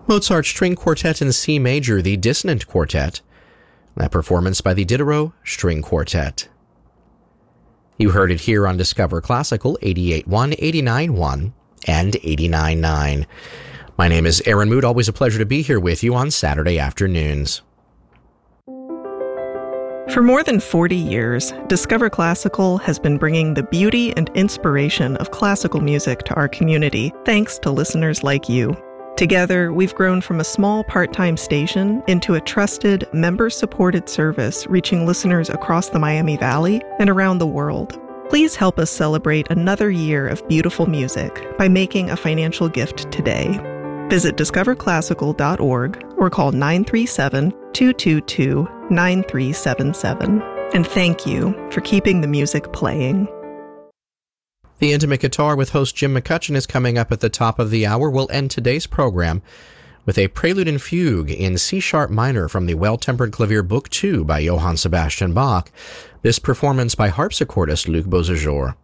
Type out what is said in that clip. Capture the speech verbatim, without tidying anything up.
Mozart String Quartet in C Major, the Dissonant Quartet. That performance by the Diderot String Quartet. You heard it here on Discover Classical eighty-eight point one, eighty-nine point one, and eighty-nine point nine. My name is Aaron Mood. Always a pleasure to be here with you on Saturday afternoons. For more than forty years, Discover Classical has been bringing the beauty and inspiration of classical music to our community, thanks to listeners like you. Together, we've grown from a small part-time station into a trusted, member-supported service reaching listeners across the Miami Valley and around the world. Please help us celebrate another year of beautiful music by making a financial gift today. Visit discover classical dot org or call nine three seven, two two two, nine three seven seven. And thank you for keeping the music playing. The Intimate Guitar with host Jim McCutcheon is coming up at the top of the hour. We'll end today's program with a prelude and fugue in C-sharp minor from the Well-Tempered Clavier Book two by Johann Sebastian Bach. This performance by harpsichordist Luc Beausejour.